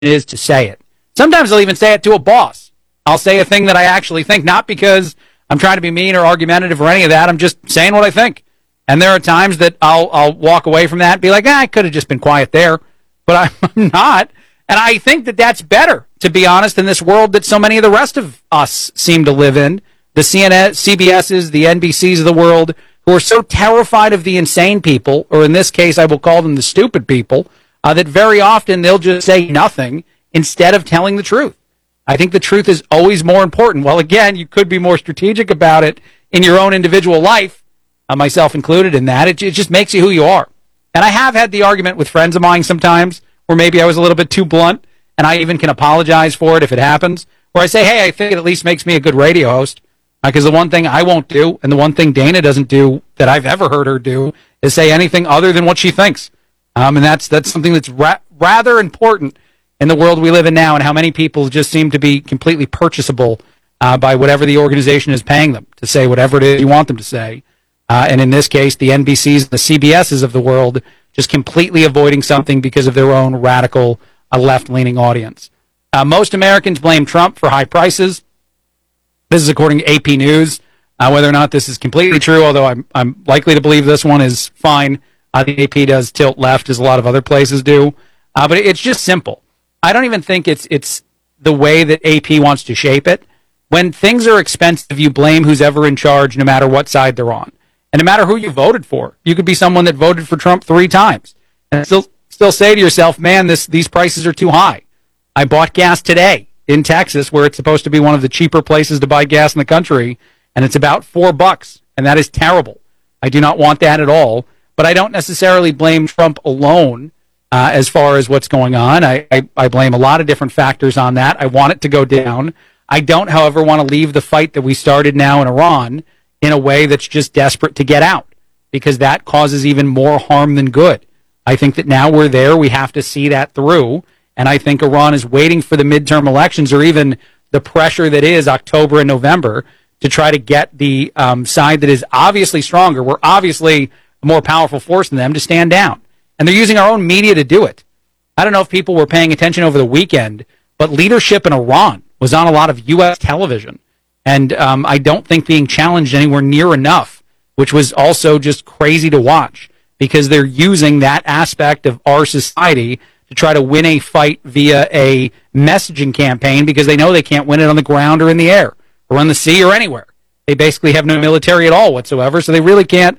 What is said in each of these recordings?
is to say it. Sometimes I'll even say it to a boss. I'll say a thing that I actually think, not because I'm trying to be mean or argumentative or any of that. I'm just saying what I think. And there are times that I'll walk away from that and be like, I could have just been quiet there, but I'm not. And I think that that's better, to be honest, in this world that so many of the rest of us seem to live in. The CNN, CBSs, the NBCs of the world, who are so terrified of the insane people, or in this case, I will call them the stupid people, that very often they'll just say nothing instead of telling the truth. I think the truth is always more important. Well, again, you could be more strategic about it in your own individual life, myself included in that. It just makes you who you are. And I have had the argument with friends of mine sometimes where maybe I was a little bit too blunt, and I even can apologize for it if it happens, where I say, hey, I think it at least makes me a good radio host. Because the one thing I won't do, and the one thing Dana doesn't do that I've ever heard her do, is say anything other than what she thinks. And that's something that's rather important in the world we live in now, and how many people just seem to be completely purchasable by whatever the organization is paying them to say whatever it is you want them to say. And in this case, the NBCs, the CBSs of the world, just completely avoiding something because of their own radical left-leaning audience. Most Americans blame Trump for high prices. This is according to AP News. Whether or not this is completely true, although I'm likely to believe this one is fine. The AP does tilt left, as a lot of other places do. But it's just simple. I don't even think it's the way that AP wants to shape it. When things are expensive, you blame who's ever in charge, no matter what side they're on. And no matter who you voted for. You could be someone that voted for Trump 3 times. And still say to yourself, man, these prices are too high. I bought gas today in Texas, where it's supposed to be one of the cheaper places to buy gas in the country, and it's about $4, and that is terrible. I do not want that at all, but I don't necessarily blame Trump alone as far as what's going on. I blame a lot of different factors on that. I want it to go down. I don't, however, want to leave the fight that we started now in Iran in a way that's just desperate to get out, because that causes even more harm than good. I think that now we're there, we have to see that through. And I think Iran is waiting for the midterm elections, or even the pressure that is October and November, to try to get the side that is obviously stronger, we're obviously a more powerful force than them, to stand down. And they're using our own media to do it. I don't know if people were paying attention over the weekend, but leadership in Iran was on a lot of U.S. television. And I don't think being challenged anywhere near enough, which was also just crazy to watch, because they're using that aspect of our society to try to win a fight via a messaging campaign, because they know they can't win it on the ground or in the air or on the sea or anywhere. They basically have no military at all whatsoever, so they really can't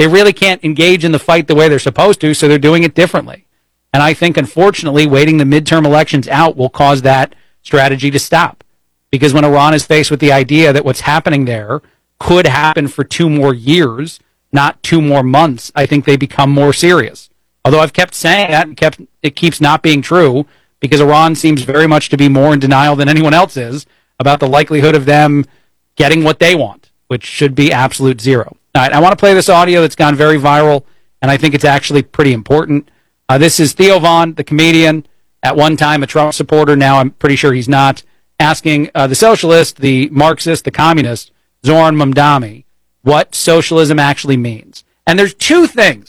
engage in the fight the way they're supposed to, so they're doing it differently. And I think, unfortunately, waiting the midterm elections out will cause that strategy to stop. Because when Iran is faced with the idea that what's happening there could happen for 2 more years, not 2 more months, I think they become more serious. Although I've kept saying that, and it keeps not being true, because Iran seems very much to be more in denial than anyone else is about the likelihood of them getting what they want, which should be absolute zero. All right, I want to play this audio that's gone very viral, and I think it's actually pretty important. This is Theo Von, the comedian, at one time a Trump supporter, now I'm pretty sure he's not, asking the socialist, the Marxist, the communist, Zoran Mamdani, what socialism actually means. And there's 2 things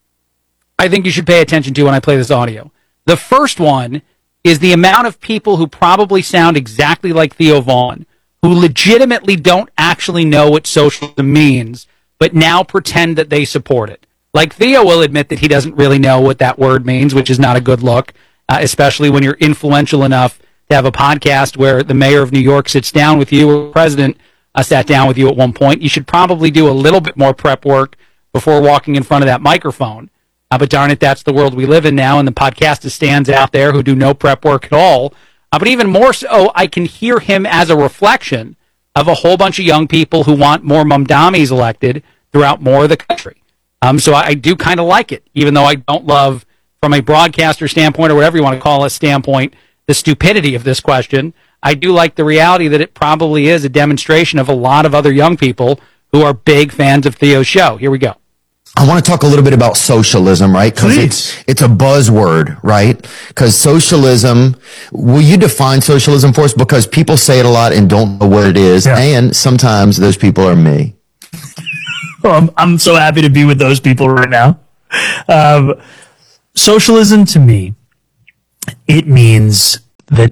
I think you should pay attention to when I play this audio. The first one is the amount of people who probably sound exactly like Theo Von, who legitimately don't actually know what socialism means, but now pretend that they support it. Like, Theo will admit that he doesn't really know what that word means, which is not a good look, especially when you're influential enough to have a podcast where the mayor of New York sits down with you, or the president sat down with you at one point. You should probably do a little bit more prep work before walking in front of that microphone. But darn it, that's the world we live in now, and the podcasters stands out there who do no prep work at all. But even more so, I can hear him as a reflection of a whole bunch of young people who want more Mamdamis elected throughout more of the country. So I do kind of like it, even though I don't love, from a broadcaster standpoint, or whatever you want to call it, standpoint, the stupidity of this question. I do like the reality that it probably is a demonstration of a lot of other young people who are big fans of Theo's show. Here we go. I want to talk a little bit about socialism, right? Because it's a buzzword, right? Because socialism, will you define socialism for us? Because people say it a lot and don't know what it is. Yeah. And sometimes those people are me. Well, I'm so happy to be with those people right now. Socialism to me, it means that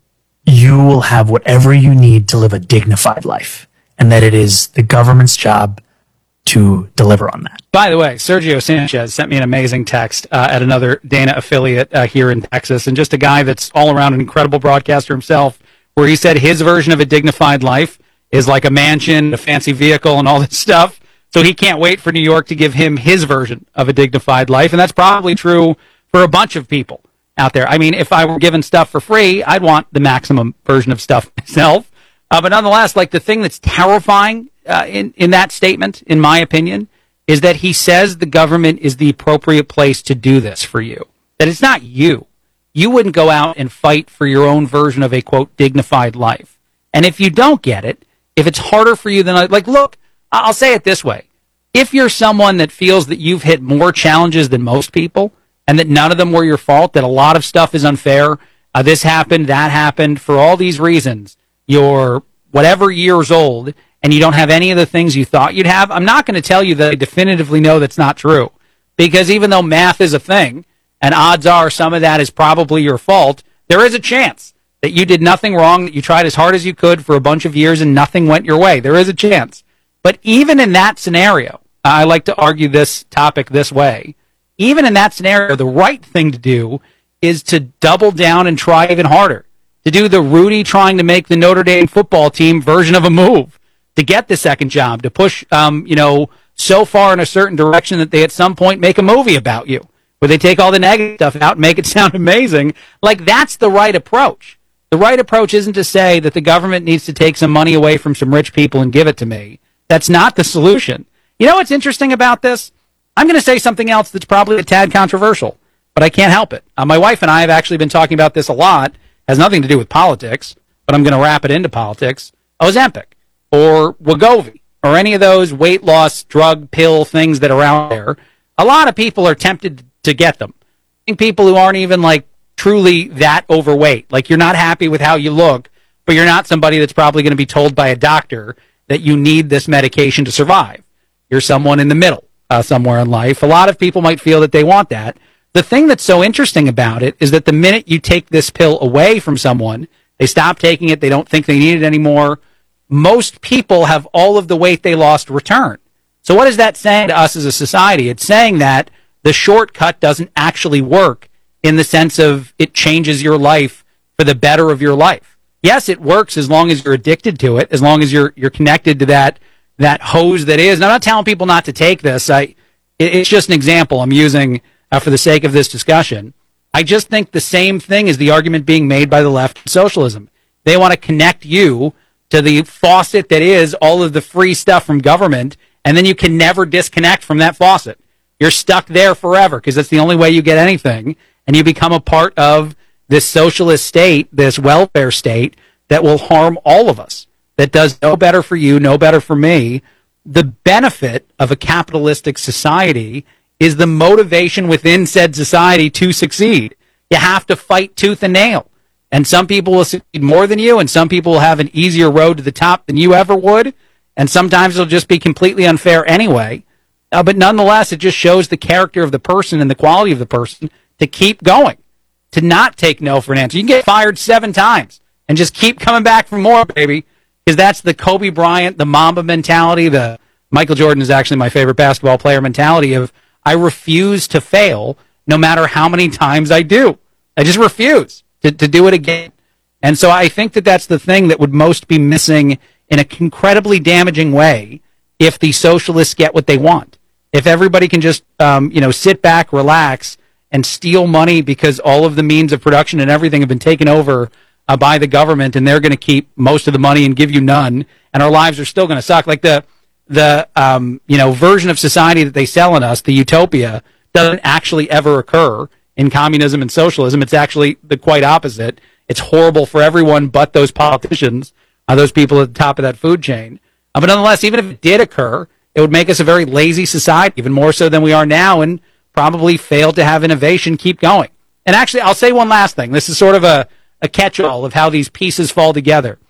you will have whatever you need to live a dignified life, and that it is the government's job to deliver on that. By the way, Sergio Sanchez sent me an amazing text at another Dana affiliate here in Texas, and just a guy that's all around an incredible broadcaster himself, where he said his version of a dignified life is like a mansion, a fancy vehicle, and all this stuff. So he can't wait for New York to give him his version of a dignified life, and that's probably true for a bunch of people out there. I mean, if I were given stuff for free, I'd want the maximum version of stuff myself. But nonetheless, like, the thing that's terrifying in that statement, in my opinion, is that he says the government is the appropriate place to do this for you. That it's not you. You wouldn't go out and fight for your own version of a, quote, dignified life. And if you don't get it, if it's harder for you than, like, look, I'll say it this way. If you're someone that feels that you've hit more challenges than most people, and that none of them were your fault, that a lot of stuff is unfair, this happened, that happened, for all these reasons, you're whatever years old, and you don't have any of the things you thought you'd have, I'm not going to tell you that I definitively know that's not true. Because even though math is a thing, and odds are some of that is probably your fault, there is a chance that you did nothing wrong, that you tried as hard as you could for a bunch of years and nothing went your way. There is a chance. But even in that scenario, I like to argue this topic this way, even in that scenario, the right thing to do is to double down and try even harder. To do the Rudy trying to make the Notre Dame football team version of a move. To get the second job. To push, so far in a certain direction that they at some point make a movie about you. Where they take all the negative stuff out and make it sound amazing. Like, that's the right approach. The right approach isn't to say that the government needs to take some money away from some rich people and give it to me. That's not the solution. You know what's interesting about this? I'm going to say something else that's probably a tad controversial, but I can't help it. My wife and I have actually been talking about this a lot. Has nothing to do with politics, but I'm going to wrap it into politics. Ozempic or Wegovy or any of those weight loss drug pill things that are out there. A lot of people are tempted to get them. I think people who aren't even like truly that overweight, like you're not happy with how you look, but you're not somebody that's probably going to be told by a doctor that you need this medication to survive. You're someone in the middle. Somewhere in life. A lot of people might feel that they want that. The thing that's so interesting about it is that the minute you take this pill away from someone, they stop taking it, they don't think they need it anymore, most people have all of the weight they lost returned. So what is that saying to us as a society? It's saying that the shortcut doesn't actually work in the sense of it changes your life for the better of your life. Yes, it works as long as you're addicted to it, as long as you're connected to that hose that is. And I'm not telling people not to take this. It's just an example I'm using for the sake of this discussion. I just think the same thing is the argument being made by the left in socialism. They want to connect you to the faucet that is all of the free stuff from government, and then you can never disconnect from that faucet. You're stuck there forever because that's the only way you get anything, and you become a part of this socialist state, this welfare state that will harm all of us. That does no better for you, no better for me. The benefit of a capitalistic society is the motivation within said society to succeed. You have to fight tooth and nail. And some people will succeed more than you, and some people will have an easier road to the top than you ever would. And sometimes it'll just be completely unfair anyway. But nonetheless, it just shows the character of the person and the quality of the person to keep going, to not take no for an answer. You can get fired 7 times and just keep coming back for more, baby. Because that's the Kobe Bryant, the Mamba mentality, the Michael Jordan is actually my favorite basketball player mentality of I refuse to fail no matter how many times I do. I just refuse to do it again. And so I think that that's the thing that would most be missing in an incredibly damaging way if the socialists get what they want. If everybody can just, sit back, relax, and steal money because all of the means of production and everything have been taken over by the government, and they're going to keep most of the money and give you none, and our lives are still going to suck. Like the version of society that they sell in us, the utopia, doesn't actually ever occur in communism and socialism. It's actually the quite opposite. It's horrible for everyone but those politicians, those people at the top of that food chain. But nonetheless, even if it did occur, it would make us a very lazy society, even more so than we are now, and probably fail to have innovation keep going. And actually, I'll say one last thing. This is sort of a catch-all of how these pieces fall together.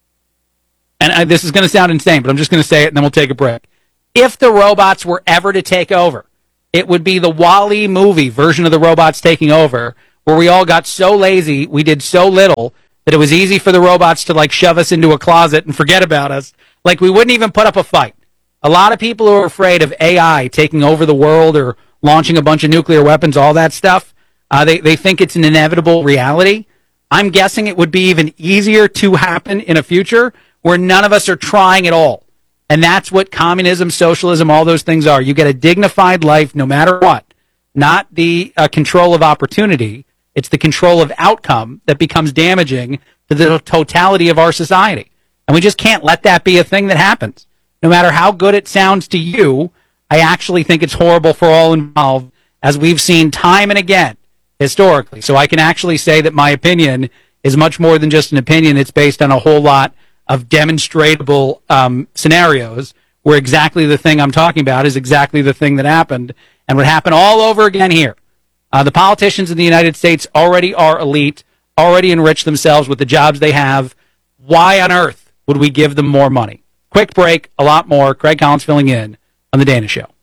And this is going to sound insane, but I'm just going to say it, and then we'll take a break. If the robots were ever to take over, it would be the Wall-E movie version of the robots taking over, where we all got so lazy, we did so little that it was easy for the robots to like shove us into a closet and forget about us. Like we wouldn't even put up a fight. A lot of people who are afraid of AI taking over the world or launching a bunch of nuclear weapons, all that stuff, they think it's an inevitable reality. I'm guessing it would be even easier to happen in a future where none of us are trying at all. And that's what communism, socialism, all those things are. You get a dignified life no matter what. Not the control of opportunity. It's the control of outcome that becomes damaging to the totality of our society. And we just can't let that be a thing that happens. No matter how good it sounds to you, I actually think it's horrible for all involved, as we've seen time and again historically. So I can actually say that my opinion is much more than just an opinion. It's based on a whole lot of demonstrable scenarios where exactly the thing I'm talking about is exactly the thing that happened and would happen all over again here. The politicians in the United States already are elite, already enrich themselves with the jobs they have. Why on earth would we give them more money? Quick break, a lot more. Craig Collins filling in on The Dana Show.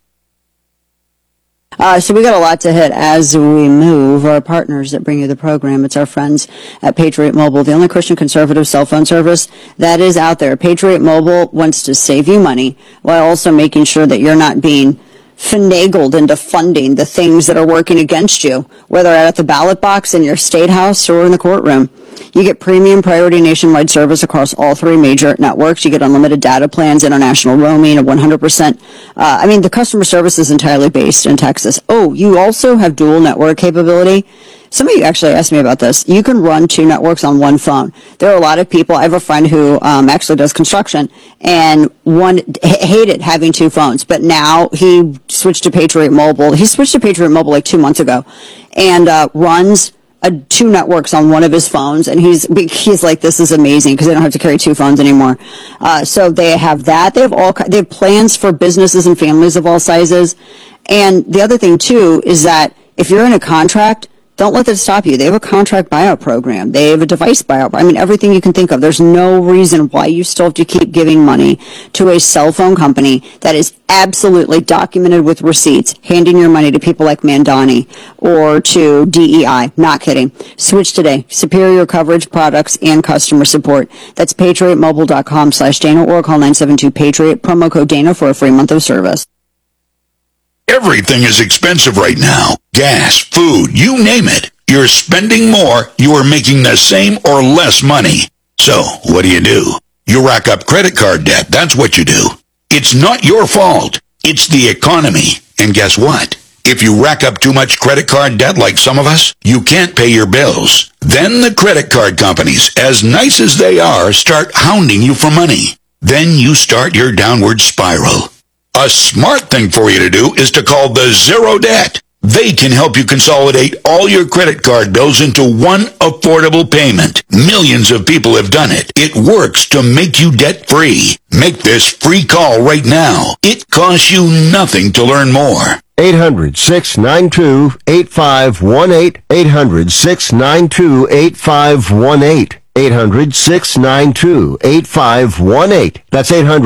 So we got a lot to hit as we move. Our partners that bring you the program, it's our friends at Patriot Mobile, the only Christian conservative cell phone service that is out there. Patriot Mobile wants to save you money while also making sure that you're not being finagled into funding the things that are working against you, whether at the ballot box in your state house or in the courtroom. You get premium priority nationwide service across all three major networks. You get unlimited data plans, international roaming of 100%. The customer service is entirely based in Texas. Oh, you also have dual network capability. Some of you actually asked me about this. You can run two networks on one phone. There are a lot of people. I have a friend who actually does construction, and one hated having two phones, but now he switched to Patriot Mobile. He switched to Patriot Mobile like 2 months ago, and runs two networks on one of his phones, and he's like, this is amazing because they don't have to carry two phones anymore. So they have that. They have plans for businesses and families of all sizes. And the other thing too is that if you're in a contract, don't let that stop you. They have a contract buyout program. They have a device buyout. Everything you can think of. There's no reason why you still have to keep giving money to a cell phone company that is absolutely documented with receipts, handing your money to people like Mandani or to DEI. Not kidding. Switch today. Superior coverage, products, and customer support. That's patriotmobile.com/Dana or call 972-PATRIOT. Promo code Dana for a free month of service. Everything is expensive right now. Gas, food, you name it. You're spending more, you are making the same or less money. So, what do? You rack up credit card debt, that's what you do. It's not your fault. It's the economy. And guess what? If you rack up too much credit card debt like some of us, you can't pay your bills. Then the credit card companies, as nice as they are, start hounding you for money. Then you start your downward spiral. A smart thing for you to do is to call the Zero Debt. They can help you consolidate all your credit card bills into one affordable payment. Millions of people have done it. It works to make you debt-free. Make this free call right now. It costs you nothing to learn more. 800-692-8518. 800-692-8518. 800-692-8518. That's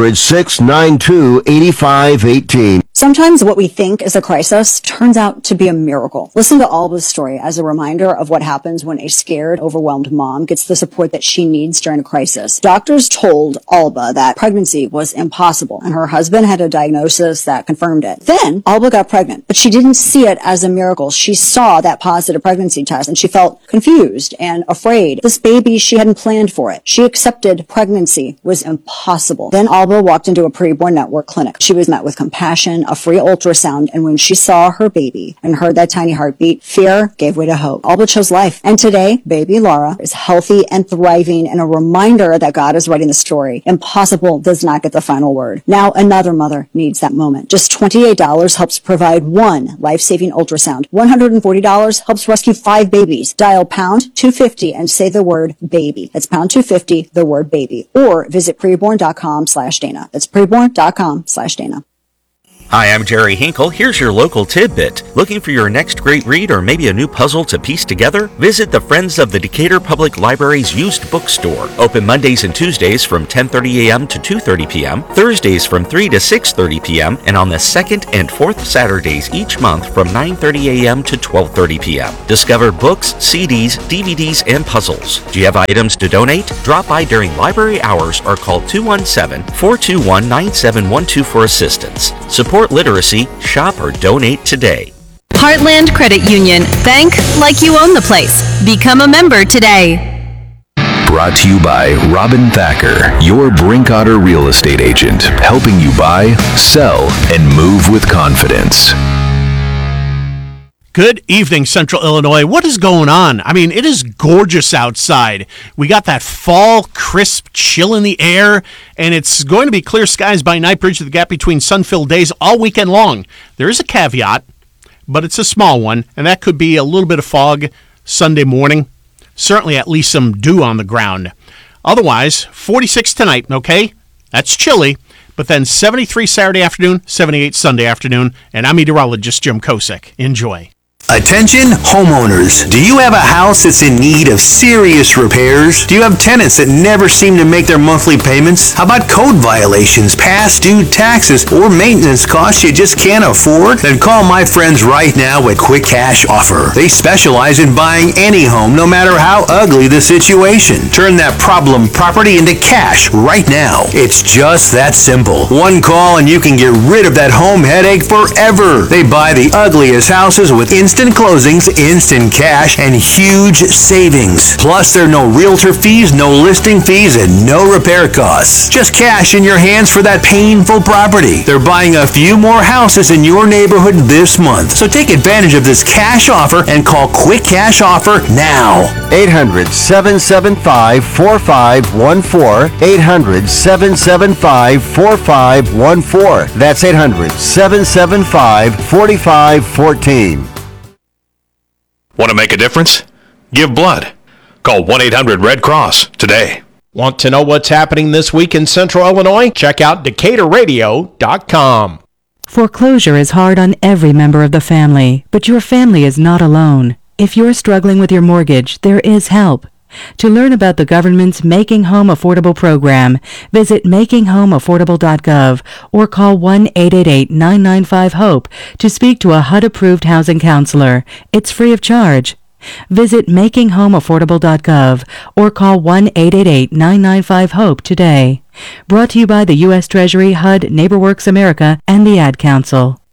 800-692-8518. Sometimes what we think is a crisis turns out to be a miracle. Listen to Alba's story as a reminder of what happens when a scared, overwhelmed mom gets the support that she needs during a crisis. Doctors told Alba that pregnancy was impossible, and her husband had a diagnosis that confirmed it. Then Alba got pregnant, but she didn't see it as a miracle. She saw that positive pregnancy test, and she felt confused and afraid. This baby, she hadn't planned for it. She accepted pregnancy was impossible. Then Alba walked into a preborn network clinic. She was met with compassion, a free ultrasound, and when she saw her baby and heard that tiny heartbeat, fear gave way to hope. Alba chose life. And today, baby Laura is healthy and thriving, and a reminder that God is writing the story. Impossible does not get the final word. Now another mother needs that moment. Just $28 helps provide one life-saving ultrasound. $140 helps rescue 5 babies. Dial pound 250 and say the word baby. That's pound 250, the word baby. Or visit preborn.com/Dana. That's preborn.com/Dana. Hi, I'm Jerry Hinkle. Here's your local tidbit. Looking for your next great read or maybe a new puzzle to piece together? Visit the Friends of the Decatur Public Library's used bookstore. Open Mondays and Tuesdays from 10:30 a.m. to 2:30 p.m., Thursdays from 3 to 6:30 p.m., and on the second and fourth Saturdays each month from 9:30 a.m. to 12:30 p.m. Discover books, CDs, DVDs, and puzzles. Do you have items to donate? Drop by during library hours or call 217-421-9712 for assistance. Support literacy, shop, or donate today. Heartland Credit Union. Bank like you own the place. Become a member today. Brought to you by Robin Thacker, your Brinkotter real estate agent, helping you buy, sell, and move with confidence. Good evening, Central Illinois. What is going on? I mean, it is gorgeous outside. We got that fall, crisp chill in the air, and it's going to be clear skies by night. Bridge the gap between sun-filled days all weekend long. There is a caveat, but it's a small one, and that could be a little bit of fog Sunday morning. Certainly at least some dew on the ground. Otherwise, 46 tonight, okay? That's chilly. But then 73 Saturday afternoon, 78 Sunday afternoon, and I'm meteorologist Jim Kosick. Enjoy. Attention homeowners. Do you have a house that's in need of serious repairs? Do you have tenants that never seem to make their monthly payments? How about code violations, past due taxes, or maintenance costs you just can't afford? Then call my friends right now at Quick Cash Offer. They specialize in buying any home, no matter how ugly the situation. Turn that problem property into cash right now. It's just that simple. One call and you can get rid of that home headache forever. They buy the ugliest houses with instant closings, instant cash, and huge savings. Plus, there are no realtor fees, no listing fees, and no repair costs. Just cash in your hands for that painful property. They're buying a few more houses in your neighborhood this month. So take advantage of this cash offer and call Quick Cash Offer now. 800-775-4514. 800-775-4514. That's 800-775-4514. Want to make a difference? Give blood. Call 1-800-RED-CROSS today. Want to know what's happening this week in Central Illinois? Check out DecaturRadio.com. Foreclosure is hard on every member of the family, but your family is not alone. If you're struggling with your mortgage, there is help. To learn about the government's Making Home Affordable program, visit makinghomeaffordable.gov or call 1-888-995-HOPE to speak to a HUD-approved housing counselor. It's free of charge. Visit makinghomeaffordable.gov or call 1-888-995-HOPE today. Brought to you by the U.S. Treasury, HUD, NeighborWorks America, and the Ad Council.